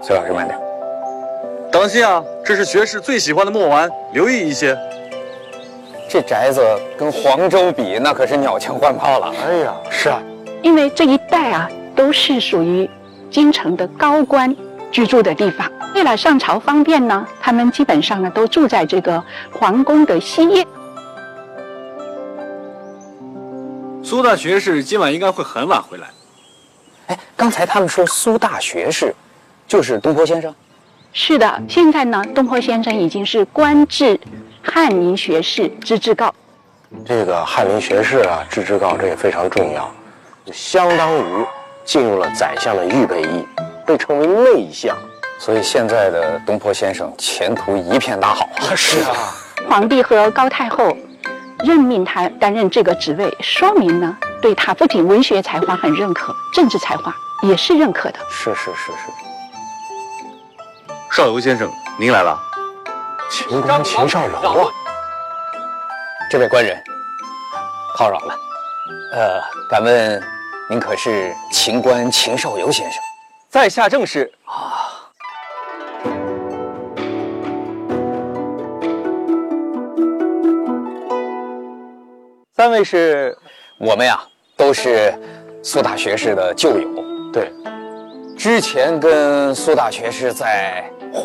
崔老师慢点。 当心啊，这是学士最喜欢的墨丸，留意一些。 这宅子跟黄州比，那可是鸟枪换炮了。 哎呀，是啊， 因为这一带啊都是属于京城的高官居住的地方，为了上朝方便呢，他们基本上呢都住在这个皇宫的西夜。 苏大学士今晚应该会很晚回来。 哎，刚才他们说苏大学士就是东坡先生。 是的，现在呢，东坡先生已经是官至翰林学士之至高。 这个翰林学士啊，制制诰这也非常重要，就相当于进入了宰相的预备役，被称为内相。 所以现在的东坡先生前途一片大好啊！ 是啊， 皇帝和高太后任命他担任这个职位，说明呢，对他不仅文学才华很认可，政治才华也是认可的。 是。 邵游先生，您来了。 秦官秦少游啊， 这位官人，叨扰了。敢问您可是秦官秦少游先生？ 在下正是。三位是？ 我们呀，都是苏大学士的旧友。 对， 之前跟苏大学士在